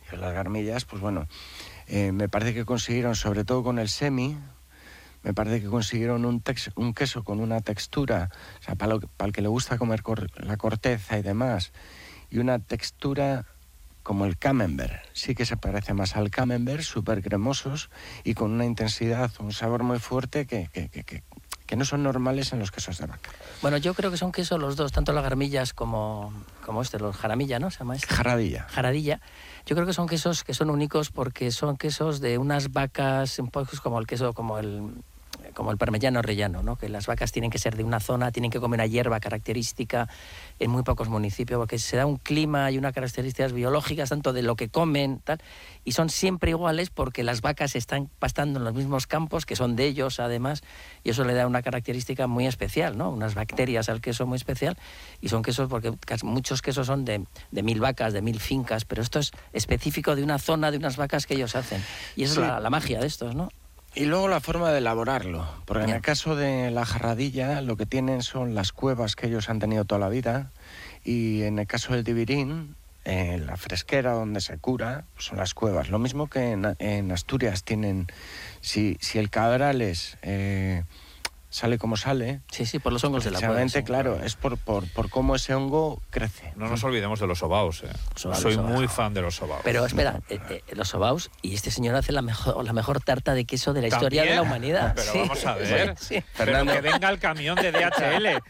las garmillas, pues bueno, me parece que consiguieron, sobre todo con el semi, me parece que consiguieron un queso con una textura, o sea, para el que le gusta comer la corteza y demás, y una textura como el camembert, sí que se parece más al camembert, súper cremosos y con una intensidad, un sabor muy fuerte que no son normales en los quesos de vaca. Bueno, yo creo que son quesos los dos, tanto las garmillas como los jaramilla, ¿no? ¿Se llama este? Jaradilla. Yo creo que son quesos que son únicos porque son quesos de unas vacas, un poco como el queso, como el parmellano rellano, ¿no? Que las vacas tienen que ser de una zona, tienen que comer una hierba característica en muy pocos municipios, porque se da un clima y unas características biológicas, tanto de lo que comen, tal, y son siempre iguales porque las vacas están pastando en los mismos campos, que son de ellos además, y eso le da una característica muy especial, ¿no? Unas bacterias al queso muy especial, y son quesos porque muchos quesos son de 1000 vacas, de 1000 fincas, pero esto es específico de una zona, de unas vacas que ellos hacen, y esa es la magia de estos, ¿no? Y luego la forma de elaborarlo, porque en el caso de la jarradilla lo que tienen son las cuevas que ellos han tenido toda la vida, y en el caso del divirín, la fresquera donde se cura, son las cuevas. Lo mismo que en Asturias tienen, si el cabrales sale como sale... Sí, por los hongos de la cueva. Sí. Claro, es por cómo ese hongo crece. No nos olvidemos de los sobaos, Soy muy fan de los sobaos. Pero espera, los sobaos, y este señor hace la mejor tarta de queso de la historia de la humanidad. Pero sí, vamos a ver. Sí. Fernando, que venga el camión de DHL.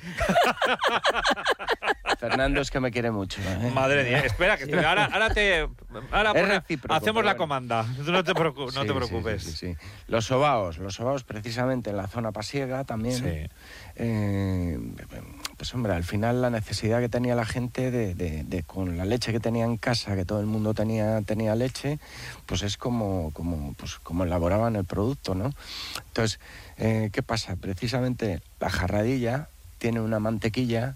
Fernando es que me quiere mucho. Madre mía, espera, que ahora hacemos la comanda. No te preocupes. Sí. Los sobaos precisamente en la zona pasiega también. Sí. Pues hombre, al final la necesidad que tenía la gente de con la leche que tenía en casa, que todo el mundo tenía leche, pues es como elaboraban el producto, ¿no? Entonces, ¿qué pasa? Precisamente la jarradilla tiene una mantequilla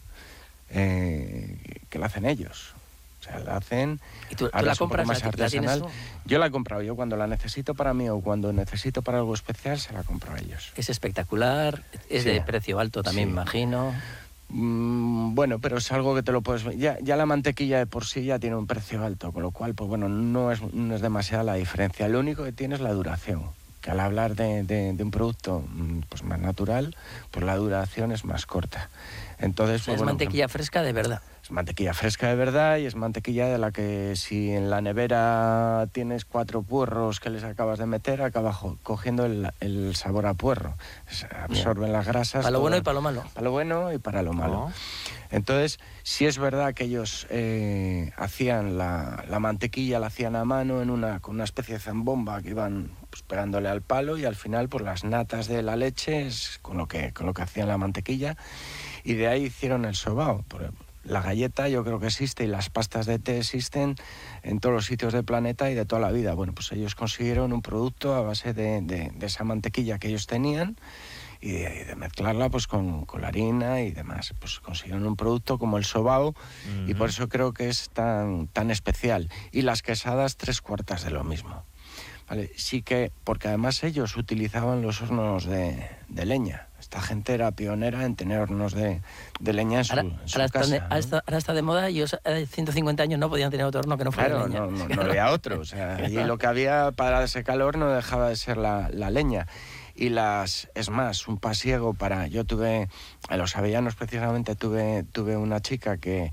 que la hacen ellos. O sea, la hacen... ¿Y tú la compras? Más artesanal. Yo la he comprado. Yo cuando la necesito para mí o cuando necesito para algo especial, se la compro a ellos. Es espectacular, es de precio alto también, me imagino. Bueno, pero es algo que te lo puedes... Ya la mantequilla de por sí ya tiene un precio alto, con lo cual, pues bueno, no es demasiada la diferencia. Lo único que tiene es la duración, que al hablar de un producto pues más natural, pues la duración es más corta. Entonces, es mantequilla fresca de verdad. Es mantequilla fresca de verdad y es mantequilla de la que si en la nevera tienes 4 puerros que les acabas de meter, acaba cogiendo el sabor a puerro. Absorben las grasas. Para lo bueno y para lo malo. Para lo bueno y para lo malo. Entonces, sí es verdad que ellos hacían la mantequilla, la hacían a mano con una especie de zambomba que iban pues, pegándole al palo, y al final pues las natas de la leche es con lo que hacían la mantequilla, y de ahí hicieron el sobao. La galleta yo creo que existe y las pastas de té existen en todos los sitios del planeta y de toda la vida. Bueno, pues ellos consiguieron un producto a base de esa mantequilla que ellos tenían y de mezclarla pues con la harina y demás. Pues consiguieron un producto como el sobao y por eso creo que es tan especial. Y las quesadas 3/4 de lo mismo. ¿Vale? Sí que, porque además ellos utilizaban los hornos de leña. Esta gente era pionera en tener hornos de leña en su casa. Ahora está de moda y 150 años no podían tener otro horno que no fuera de leña. No había otro. O sea, allí lo que había para ese calor no dejaba de ser la leña. Y es más, un pasiego yo tuve, en los Avellanos precisamente tuve una chica que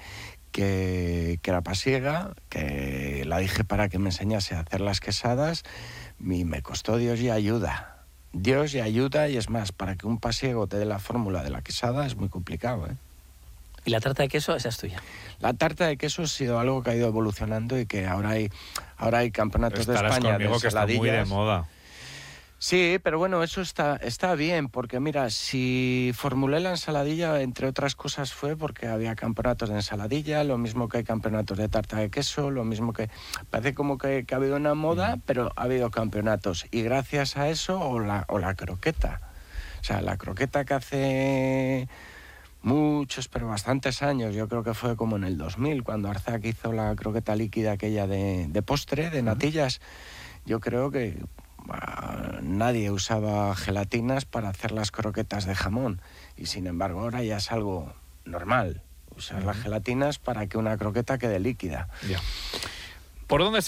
era pasiega, que la dije para que me enseñase a hacer las quesadas, y me costó Dios y ayuda. Dios y ayuda, y es más, para que un pasiego te dé la fórmula de la quesada es muy complicado, ¿eh? ¿Y la tarta de queso, esa es tuya? La tarta de queso ha sido algo que ha ido evolucionando y que ahora hay campeonatos de España de ensaladillas. Que está muy de moda. Sí, pero bueno, eso está bien, porque mira, si formulé la ensaladilla, entre otras cosas fue porque había campeonatos de ensaladilla, lo mismo que hay campeonatos de tarta de queso, lo mismo que... Parece como que ha habido una moda, pero ha habido campeonatos. Y gracias a eso, o la croqueta. O sea, la croqueta que hace muchos, pero bastantes años, yo creo que fue como en el 2000, cuando Arzac hizo la croqueta líquida aquella de postre, de natillas, yo creo que... nadie usaba gelatinas para hacer las croquetas de jamón y sin embargo ahora ya es algo normal usar las gelatinas para que una croqueta quede líquida. ¿Por dónde